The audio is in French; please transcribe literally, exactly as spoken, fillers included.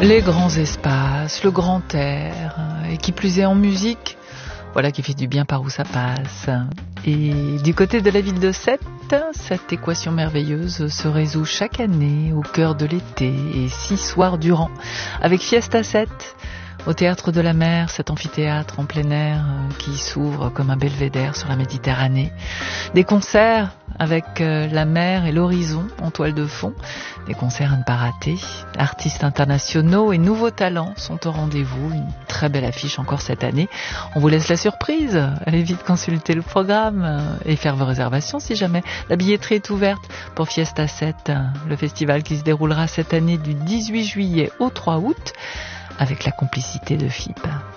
Les grands espaces, le grand air, et qui plus est en musique, voilà qui fait du bien par où ça passe. Et du côté de la ville de Sète, cette équation merveilleuse se résout chaque année au cœur de l'été et six soirs durant, avec Fiesta Sète, au Théâtre de la Mer, cet amphithéâtre en plein air qui s'ouvre comme un belvédère sur la Méditerranée. Des concerts avec la mer et l'horizon en toile de fond, des concerts à ne pas rater. Artistes internationaux et nouveaux talents sont au rendez-vous, une très belle affiche encore cette année. On vous laisse la surprise, allez vite consulter le programme et faire vos réservations si jamais. La billetterie est ouverte pour Fiesta Sète, le festival qui se déroulera cette année du dix-huit juillet au trois août, avec la complicité de F I P.